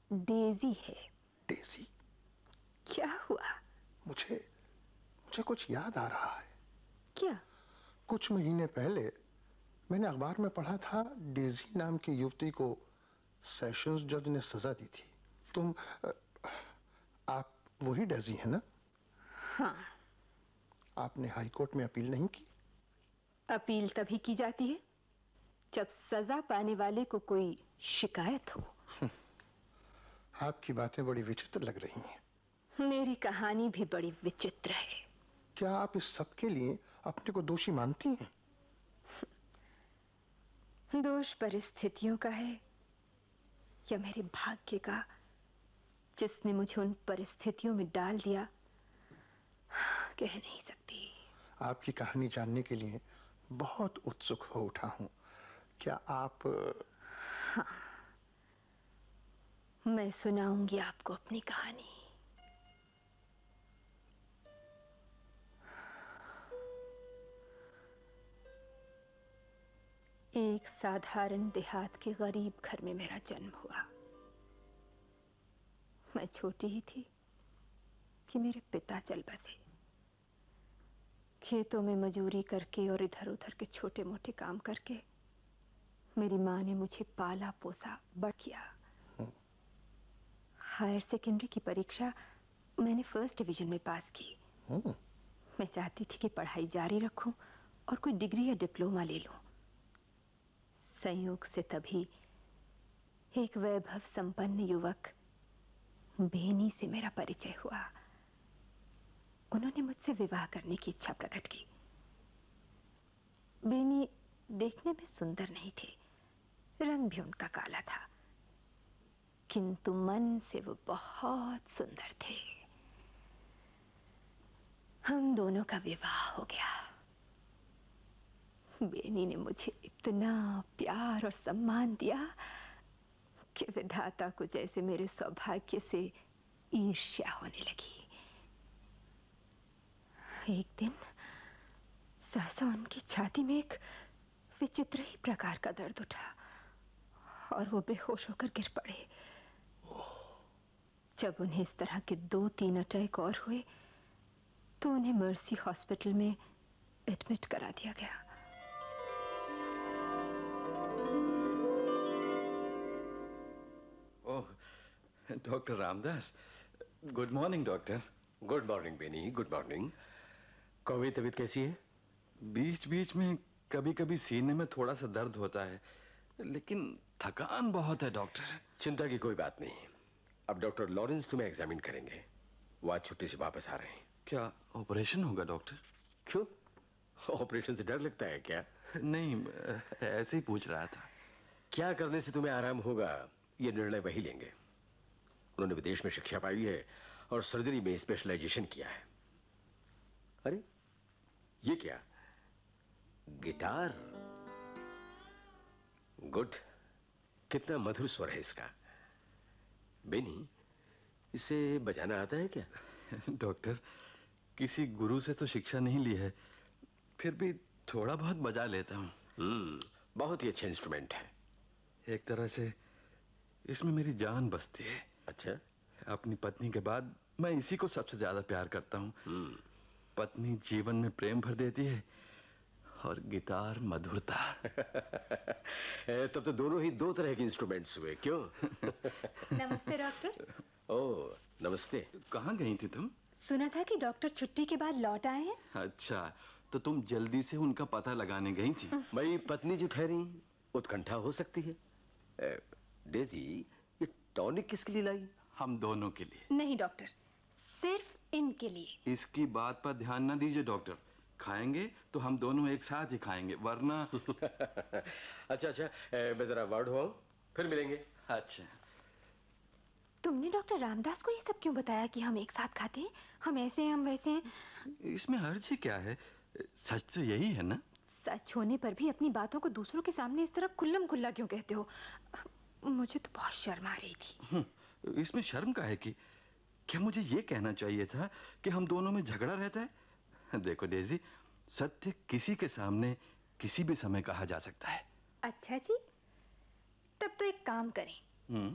Daisy है। Daisy? क्या हुआ? मुझे कुछ याद आ रहा है। क्या? कुछ महीने पहले मैंने अखबार में पढ़ा था, डेजी नाम की युवती को सेशंस जज ने सजा दी थी। आप वही डेजी है ना? हाँ। आपने हाई कोर्ट में अपील नहीं की? अपील तभी की जाती है जब सजा पाने वाले को कोई शिकायत हो। आपकी बातें बड़ी विचित्र लग रही हैं। मेरी कहानी भी बड़ी विचित्र है। क्या आप इस सब के लिए अपने को दोषी मानती हैं? दोष परिस्थितियों का है या मेरे भाग्य का, जिसने मुझे उन परिस्थितियों में डाल दिया, कह नहीं सकती। आपकी कहानी जानने के लिए बहुत उत्सुक हो उठा हूं। क्या आप? हाँ, मैं सुनाऊंगी आपको अपनी कहानी। एक साधारण देहात के गरीब घर में मेरा जन्म हुआ। मैं छोटी ही थी कि मेरे पिता चल बसे। खेतों में मजूरी करके और इधर उधर के छोटे मोटे काम करके मेरी माँ ने मुझे पाला पोसा बड़ किया। हायर सेकेंडरी की परीक्षा मैंने फर्स्ट डिवीजन में पास की। मैं चाहती थी कि पढ़ाई जारी रखूं और कोई डिग्री या डिप्लोमा ले लूं। संयोग से तभी एक वैभव संपन्न युवक बेनी से मेरा परिचय हुआ। उन्होंने मुझसे विवाह करने की इच्छा प्रकट की। बेनी देखने में सुंदर नहीं थे, रंग भी उनका काला था, किंतु मन से वो बहुत सुंदर थे। हम दोनों का विवाह हो गया। बेनी ने मुझे इतना प्यार और सम्मान दिया कि विधाता को जैसे मेरे सौभाग्य से ईर्ष्या होने लगी। एक दिन सहसा उनकी छाती में एक विचित्र ही प्रकार का दर्द उठा और वो बेहोश होकर गिर पड़े। जब उन्हें इस तरह के 2-3 अटैक और हुए तो उन्हें मर्सी हॉस्पिटल में एडमिट करा दिया गया। ओह, doctor Ramdas. Good morning doctor. Good morning Beni, good morning. कौवी तबीयत कैसी है? बीच बीच में कभी कभी सीने में थोड़ा सा दर्द होता है, लेकिन थकान बहुत है डॉक्टर। चिंता की कोई बात नहीं। अब डॉक्टर लॉरेंस तुम्हें एग्जामिन करेंगे। वो आज छुट्टी से वापस आ रहे हैं। क्या ऑपरेशन होगा डॉक्टर? क्यों, ऑपरेशन से डर लगता है क्या? नहीं, ऐसे ही पूछ रहा था। क्या करने से तुम्हें आराम होगा, ये निर्णय वही लेंगे। उन्होंने विदेश में शिक्षा पाई है और सर्जरी में स्पेशलाइजेशन किया है। अरे ये क्या, गिटार? गुड, कितना मधुर स्वर है इसका। बेनी, इसे बजाना आता है क्या? डॉक्टर, किसी गुरु से तो शिक्षा नहीं ली है, फिर भी थोड़ा बहुत बजा लेता हूँ। बहुत ही अच्छा इंस्ट्रूमेंट है। एक तरह से इसमें मेरी जान बसती है। अच्छा? अपनी पत्नी के बाद मैं इसी को सबसे ज्यादा प्यार करता हूँ। पत्नी जीवन में प्रेम भर देती है और गिटार मधुरता। तब तो दोनों ही 2 तरह के इंस्ट्रूमेंट्स हुए, क्यों? नमस्ते डॉक्टर। ओह, नमस्ते। कहाँ गई थी तुम? सुना था कि डॉक्टर छुट्टी के बाद लौट आए हैं। अच्छा, तो तुम जल्दी से उनका पता लगाने गई थी। मेरी पत्नी जो ठहरी, उत्कंठा हो सकती है। डेजी, ये टॉनिक किसके लिए लाई? हम दोनों के लिए। नहीं डॉक्टर, सिर्फ इनके लिए। इसकी बात पर ध्यान न दीजिए डॉक्टर। खाएंगे तो हम दोनों एक साथ ही खाएंगे, वरना। अच्छा, मैं जरा वार्ड हुआ, फिर मिलेंगे। अच्छा। तुमने डॉक्टर रामदास को ये सब क्यों बताया कि हम एक साथ खाते हैं? हम ऐसे हैं, हम वैसे हैं। इसमें हर्ज क्या है? सच तो यही है ना? सच होने पर भी अपनी बातों को दूसरों के सामने इस तरह खुल्लम खुल्ला क्यों कहते हो? मुझे तो बहुत शर्म आ रही थी। इसमें शर्म का है कि क्या मुझे ये कहना चाहिए था कि हम दोनों में झगड़ा रहता है? देखो डेजी, सत्य किसी के सामने किसी भी समय कहा जा सकता है। अच्छा जी, तब तो एक काम करें।